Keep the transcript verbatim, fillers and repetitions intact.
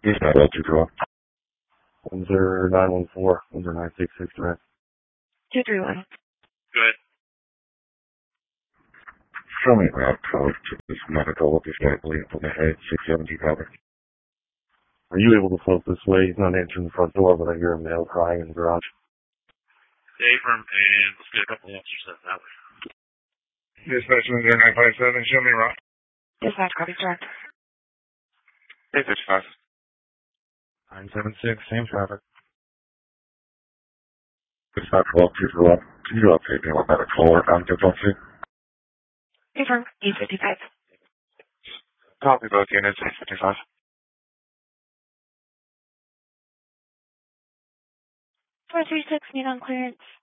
Is that what you draw? one zero nine one four, one zero nine six six three. two three one. Good. Show me route code to this medical exactly from the head, six seventy cover. Are you able to float this way? He's not answering the front door, but I hear a male crying in the garage. Affirm, and let's get a couple officers set that way. Dispatch one zero nine five seven, show me route. Dispatch, copy, direct. eight six five. nine seven six, same traffic. Dispatch twelve two three one. Can you update me on medical or active function? Affirm, eight fifty-five. Copy both units, eight fifty-five. four three six, meet on clearance.